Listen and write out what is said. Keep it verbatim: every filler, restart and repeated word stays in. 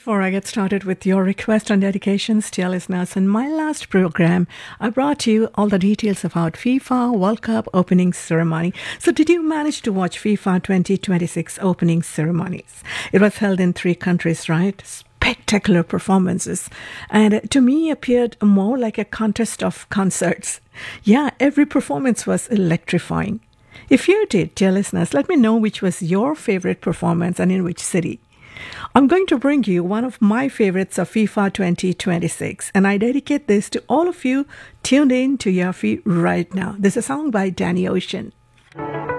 before I get started with your request and dedications, dear listeners, in my last program, I brought you all the details about FIFA World Cup opening ceremony. So did you manage to watch FIFA twenty twenty-six opening ceremonies? It was held in three countries, right? Spectacular performances, and to me appeared more like a contest of concerts. Yeah, every performance was electrifying. If you did, dear listeners, let me know which was your favorite performance and in which city. I'm going to bring you one of my favorites of FIFA twenty twenty-six, and I dedicate this to all of you tuned in to Yafi right now. This is a song by Danny Ocean.